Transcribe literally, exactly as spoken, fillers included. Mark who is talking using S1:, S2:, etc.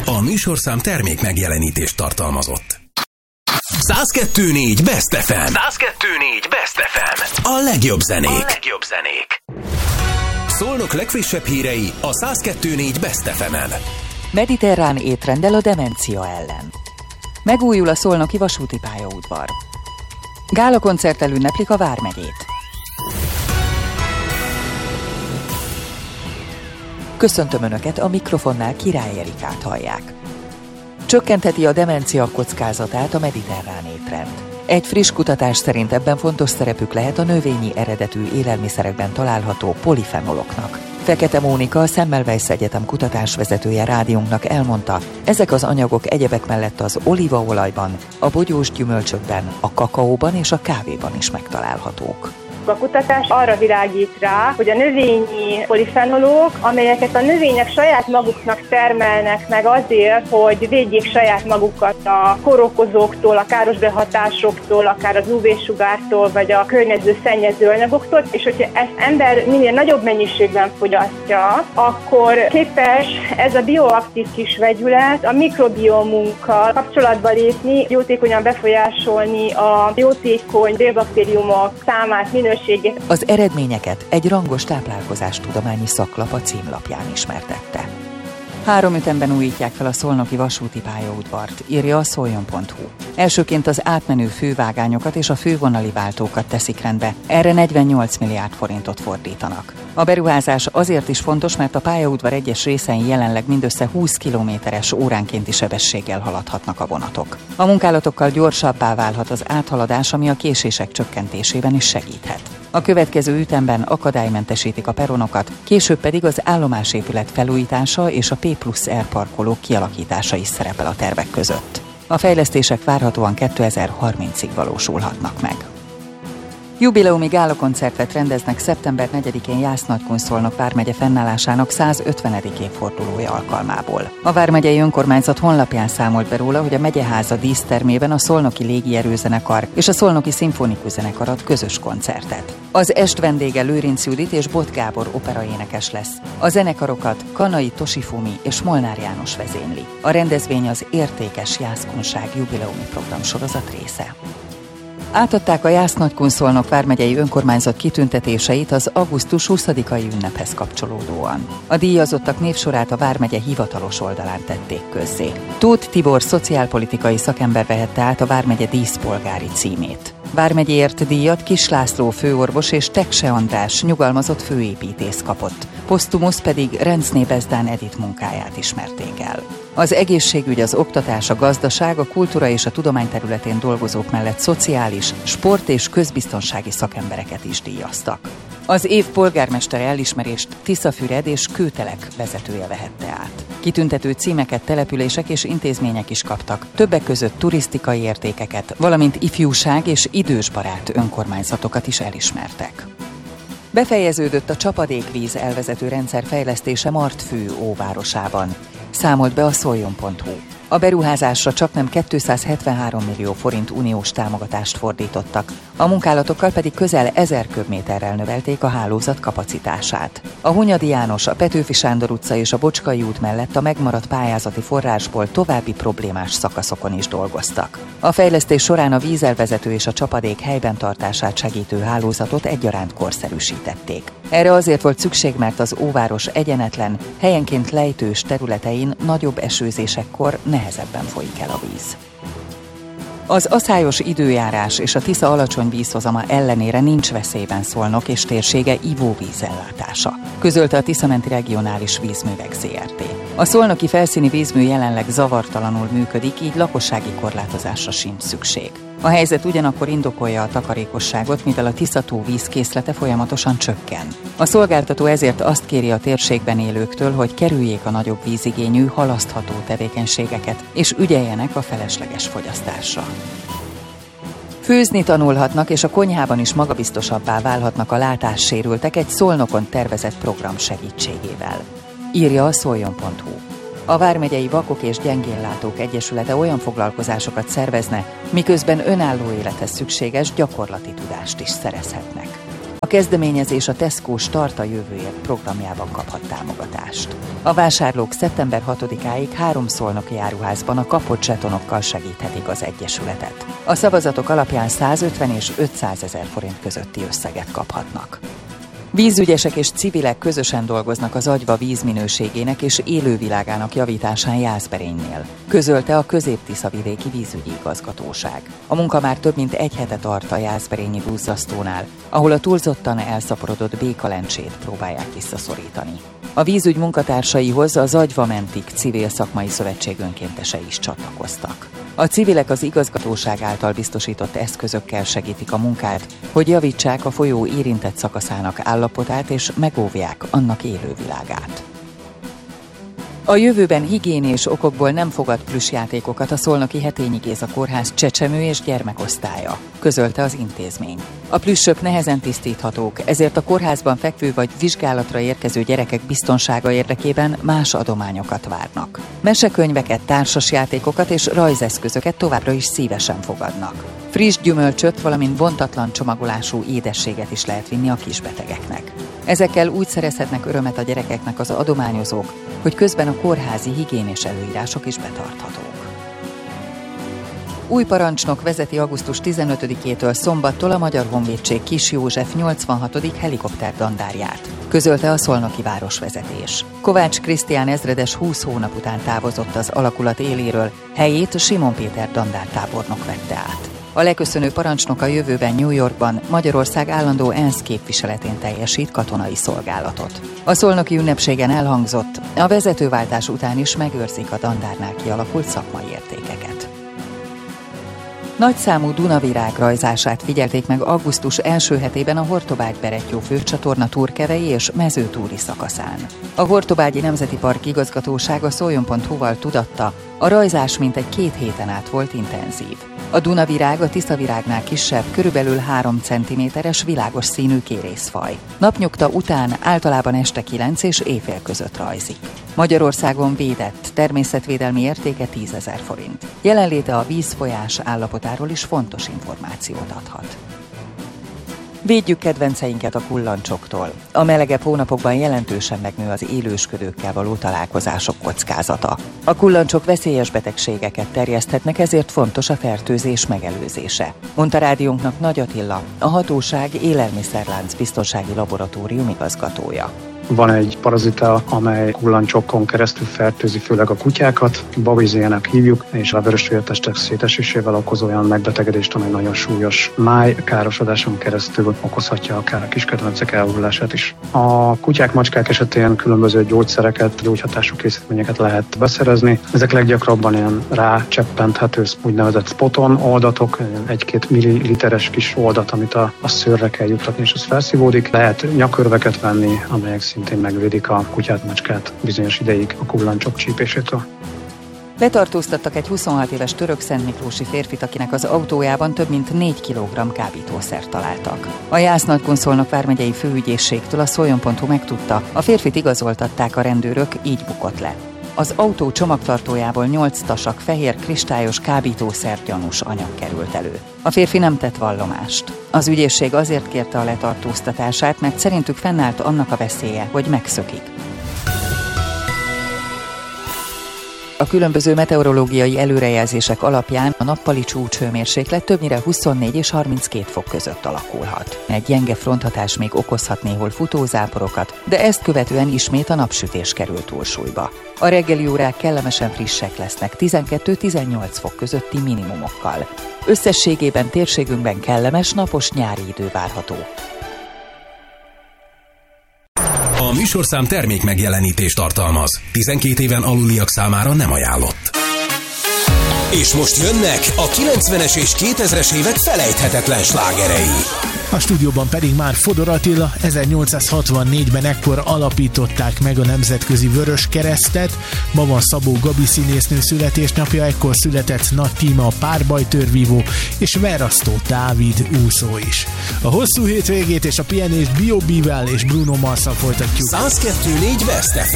S1: A műsorszám termék megjelenítést tartalmazott. száz kettő négy Best ef em. száz kettő négy Best ef em. A legjobb zenék. A legjobb zenék. Szolnok legfrissebb hírei a száz kettő négy Best ef emen.
S2: Mediterrán étrendel a demencia ellen. Megújul a szolnoki vasúti pályaudvar. Gálakoncerttel ünneplik a vármegyét. Köszöntöm Önöket, a mikrofonnál Király Erikát hallják. Csökkentheti a demencia kockázatát a mediterrán étrend. Egy friss kutatás szerint ebben fontos szerepük lehet a növényi eredetű élelmiszerekben található polifenoloknak. Fekete Mónika, a Semmelweis Egyetem kutatásvezetője rádiónknak elmondta, ezek az anyagok egyebek mellett az olívaolajban, a bogyós gyümölcsökben, a kakaóban és a kávéban is megtalálhatók.
S3: A kutatás arra világít rá, hogy a növényi polifenolok, amelyeket a növények saját maguknak termelnek meg azért, hogy védjék saját magukat a kórokozóktól, a káros behatásoktól, akár az ú vé-sugártól, vagy a környező szennyező anyagoktól, és hogyha ezt ember minél nagyobb mennyiségben fogyasztja, akkor képes ez a bioaktív kis vegyület a mikrobiomunkkal kapcsolatba lépni, jótékonyan befolyásolni a jótékony bélbaktériumok számát, minőségét.
S2: Az eredményeket egy rangos táplálkozástudományi szaklap a címlapján ismertette. Három ütemben újítják fel a szolnoki vasúti pályaudvart, írja a szoljon pont hú. Elsőként az átmenő fővágányokat és a fővonali váltókat teszik rendbe, erre negyvennyolc milliárd forintot fordítanak. A beruházás azért is fontos, mert a pályaudvar egyes részein jelenleg mindössze húsz kilométeres óránkénti sebességgel haladhatnak a vonatok. A munkálatokkal gyorsabbá válhat az áthaladás, ami a késések csökkentésében is segíthet. A következő ütemben akadálymentesítik a peronokat, később pedig az állomásépület felújítása és a P plusz R parkolók kialakítása is szerepel a tervek között. A fejlesztések várhatóan kétezer-harmincig valósulhatnak meg. Jubileumi gálakoncertet rendeznek szeptember negyedikén Jász-Nagykun-Szolnok vármegye fennállásának százötvenedik évfordulója alkalmából. A vármegyei önkormányzat honlapján számolt be róla, hogy a megyeháza dísztermében a Szolnoki Légierőzenekar és a Szolnoki Szimfonikus Zenekar ad közös koncertet. Az est vendége Lőrinc Judit és Bot Gábor operaénekes lesz. A zenekarokat Kanai Tosifumi és Molnár János vezényli. A rendezvény az Értékes Jászkunság jubileumi programsorozat része. Átadták a Jász-Nagykun-Szolnok vármegyei önkormányzat kitüntetéseit az augusztus huszadikai ünnephez kapcsolódóan. A díjazottak névsorát a vármegye hivatalos oldalán tették közzé. Tóth Tibor szociálpolitikai szakember vehette át a vármegye díszpolgári címét. Vármegyéért díjat Kis László főorvos és Tekse András nyugalmazott főépítész kapott. Posztumusz pedig Rencné Bezdán Edith munkáját ismerték el. Az egészségügy, az oktatás, a gazdaság, a kultúra és a tudomány területén dolgozók mellett szociális, sport és közbiztonsági szakembereket is díjaztak. Az év polgármestere elismerést Tiszafüred és Kőtelek vezetője vehette át. Kitüntető címeket települések és intézmények is kaptak, többek között turisztikai értékeket, valamint ifjúság és idősbarát önkormányzatokat is elismertek. Befejeződött a csapadékvíz elvezető rendszer fejlesztése Martfő óvárosában, számolt be a szoljon pont hú. A beruházásra csaknem kétszázhetvenhárom millió forint uniós támogatást fordítottak, a munkálatokkal pedig közel ezer köbméterrel növelték a hálózat kapacitását. A Hunyadi János, a Petőfi Sándor utca és a Bocskai út mellett a megmaradt pályázati forrásból további problémás szakaszokon is dolgoztak. A fejlesztés során a vízelvezető és a csapadék helyben tartását segítő hálózatot egyaránt korszerűsítették. Erre azért volt szükség, mert az óváros egyenetlen, helyenként lejtős területein nagyobb esőzésekkor nehezebben folyik el a víz. Az aszályos időjárás és a Tisza alacsony vízhozama ellenére nincs veszélyben Szolnok és térsége ivóvízellátása, közölte a Tiszamenti Regionális Vízművek zé er té. A szolnoki felszíni vízmű jelenleg zavartalanul működik, így lakossági korlátozásra sincs szükség. A helyzet ugyanakkor indokolja a takarékosságot, mivel a Tisza-tó vízkészlete folyamatosan csökken. A szolgáltató ezért azt kéri a térségben élőktől, hogy kerüljék a nagyobb vízigényű, halasztható tevékenységeket, és ügyeljenek a felesleges fogyasztásra. Főzni tanulhatnak, és a konyhában is magabiztosabbá válhatnak a látássérültek egy Szolnokon tervezett program segítségével, írja a szoljon pont hú. A Vármegyei Vakok és Gyengéllátók Egyesülete olyan foglalkozásokat szervezne, miközben önálló élethez szükséges gyakorlati tudást is szerezhetnek. A kezdeményezés a Tesco Start a jövőért programjában kaphat támogatást. A vásárlók szeptember hatodikáig három szolnoki áruházban a kapott zsetonokkal segíthetik az egyesületet. A szavazatok alapján százötven és ötszázezer forint közötti összeget kaphatnak. Vízügyesek és civilek közösen dolgoznak az Agyva vízminőségének és élővilágának javításán Jászberénynél, közölte a Közép-Tiszavidéki Vízügyi Igazgatóság. A munka már több mint egy hete tart a jászberényi búzzasztónál, ahol a túlzottan elszaporodott békalencsét próbálják visszaszorítani. A vízügy munkatársaihoz az Agyva Mentik civil szakmai szövetség önkéntesei is csatlakoztak. A civilek az igazgatóság által biztosított eszközökkel segítik a munkát, hogy javítsák a folyó érintett szakaszának állapotát és megóvják annak élővilágát. A jövőben higiénés okokból nem fogad plüssjátékokat a Szolnoki Hetényi Géza Kórház csecsemő és gyermekosztálya, közölte az intézmény. A plüssök nehezen tisztíthatók, ezért a kórházban fekvő vagy vizsgálatra érkező gyerekek biztonsága érdekében más adományokat várnak. Mesekönyveket, társasjátékokat és rajzeszközöket továbbra is szívesen fogadnak. Friss gyümölcsöt, valamint bontatlan csomagolású édességet is lehet vinni a kisbetegeknek. Ezekkel úgy szerezhetnek örömet a gyerekeknek az adományozók, hogy közben a kórházi higiénés előírások is betarthatók. Új parancsnok vezeti augusztus tizenötödikétől szombattól a Magyar Honvédség Kis József nyolcvanhatodik helikopterdandárját, közölte a szolnoki városvezetés. Kovács Krisztián ezredes húsz hónap után távozott az alakulat éléről, helyét Simon Péter dandártábornok vette át. A leköszönő parancsnok a jövőben New Yorkban Magyarország állandó ENSZ képviseletén teljesít katonai szolgálatot. A szolnoki ünnepségen elhangzott, a vezetőváltás után is megőrzik a dandárnál kialakult szakmai értékeket. Nagyszámú Dunavirág rajzását figyelték meg augusztus első hetében a Hortobágy-Berettyó főcsatorna Turkevei és Mezőtúri szakaszán. A Hortobágyi Nemzeti Park igazgatósága szoljon pont hu-val tudatta, a rajzás mintegy két héten át volt intenzív. A Dunavirág a Tiszavirágnál kisebb, körülbelül három centiméteres világos színű kérészfaj. Napnyugta után általában este kilenc és éjfél között rajzik. Magyarországon védett, természetvédelmi értéke tízezer forint. Jelenléte a vízfolyás állapotáról is fontos információt adhat. Védjük kedvenceinket a kullancsoktól. A melegebb hónapokban jelentősen megnő az élősködőkkel való találkozások kockázata. A kullancsok veszélyes betegségeket terjeszthetnek, ezért fontos a fertőzés megelőzése, mondta rádiónknak Nagy Attila, a hatóság élelmiszerlánc biztonsági laboratórium igazgatója.
S4: Van egy parazita, amely kullancsokon keresztül fertőzi főleg a kutyákat, babizének hívjuk, és a vörösvértestek szétesésével okoz olyan megbetegedést, amely nagyon súlyos májkárosodáson keresztül okozhatja akár a kiskedvencek elhullását is. A kutyák, macskák esetén különböző gyógyszereket, gyógyhatású készítményeket lehet beszerezni. Ezek leggyakrabban ilyen rácseppenthető úgynevezett spoton oldatok, egy-két milliliteres kis oldat, amit a, a szőrre kell juttatni, és az felszívódik. Lehet nyakörveket venni, amelyek szintén megvédik a kutyát, macskát bizonyos ideig a kullancsok csípésétől.
S2: Letartóztattak egy huszonhat éves török szentmiklósi férfit, akinek az autójában több mint négy kilogramm kábítószert találtak. A Jász-Nagykun-Szolnok vármegyei főügyészségtől a szoljon pont hu megtudta, a férfit igazoltatták a rendőrök, így bukott le. Az autó csomagtartójából nyolc tasak fehér kristályos kábítószer gyanús anyag került elő. A férfi nem tett vallomást. Az ügyészség azért kérte a letartóztatását, mert szerintük fennállt annak a veszélye, hogy megszökik. A különböző meteorológiai előrejelzések alapján a nappali csúcshőmérséklet többnyire huszonnégy és harminckét fok között alakulhat. Egy gyenge fronthatás még okozhat néhol futózáporokat, de ezt követően ismét a napsütés kerül túlsúlyba. A reggeli órák kellemesen frissek lesznek tizenkettő-tizennyolc fok közötti minimumokkal. Összességében térségünkben kellemes, napos nyári idő várható.
S1: A műsorszám termék megjelenítést tartalmaz. tizenkét éven aluliak számára nem ajánlott. És most jönnek a kilencvenes és kétezres évek felejthetetlen slágerei.
S5: A stúdióban pedig már Fodor Attila. ezernyolcszázhatvannégyben ekkor alapították meg a Nemzetközi Vöröskeresztet. Ma van Szabó Gabi színésznő születésnapja, ekkor született Nagy Tíma, a párbajtörvívó, és Verasztó Dávid úszó is. A hosszú hétvégét és a pihenést B O B-vel és Bruno Marsszal folytatjuk.
S1: száz kettő négy Best ef em.